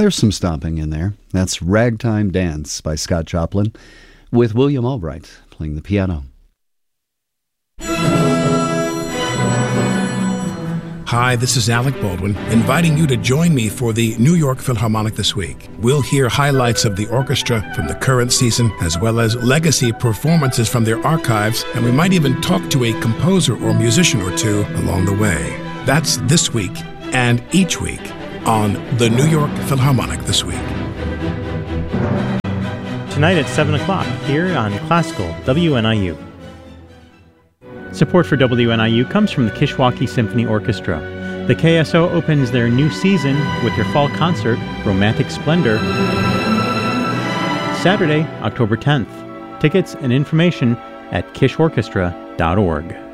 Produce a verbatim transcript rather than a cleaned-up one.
there's some stomping in there. That's Ragtime Dance by Scott Joplin with William Albright playing the piano. Hi, this is Alec Baldwin, inviting you to join me for the New York Philharmonic this week. We'll hear highlights of the orchestra from the current season, as well as legacy performances from their archives, and we might even talk to a composer or musician or two along the way. That's this week and each week on the New York Philharmonic This Week. Tonight at seven o'clock here on Classical W N I U. Support for W N I U comes from the Kishwaukee Symphony Orchestra. The K S O opens their new season with their fall concert, Romantic Splendor, Saturday, October tenth. Tickets and information at kish orchestra dot org.